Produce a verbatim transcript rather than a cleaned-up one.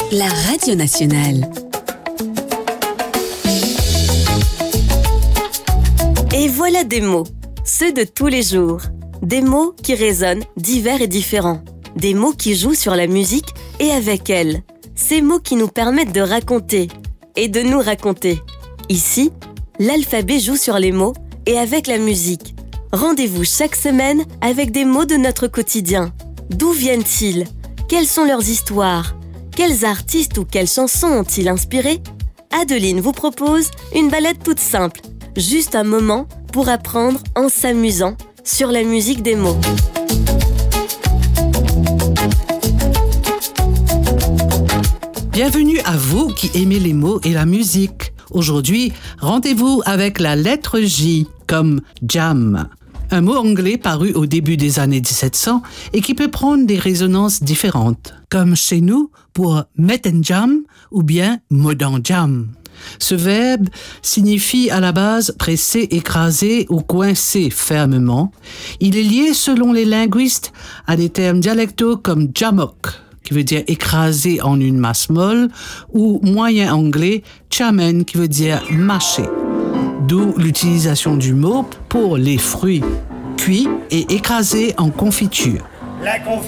La Radio Nationale. Et voilà des mots, ceux de tous les jours. Des mots qui résonnent, divers et différents. Des mots qui jouent sur la musique et avec elle. Ces mots qui nous permettent de raconter et de nous raconter. Ici, l'alphabet joue sur les mots et avec la musique. Rendez-vous chaque semaine avec des mots de notre quotidien. D'où viennent-ils? Quelles sont leurs histoires? Quels artistes ou quelles chansons ont-ils inspiré? Adeline vous propose une balade toute simple, juste un moment pour apprendre en s'amusant sur la musique des mots. Bienvenue à vous qui aimez les mots et la musique. Aujourd'hui, rendez-vous avec la lettre J, comme jam. Un mot anglais paru au début des années dix-sept cents et qui peut prendre des résonances différentes, comme chez nous pour mettre en jam ou bien mot en jam. Ce verbe signifie à la base presser, écraser ou coincer fermement. Il est lié selon les linguistes à des termes dialectaux comme jamok, qui veut dire écraser en une masse molle, ou moyen anglais chamen, qui veut dire mâcher. D'où l'utilisation du mot pour les fruits cuits et écrasés en confiture. La confiture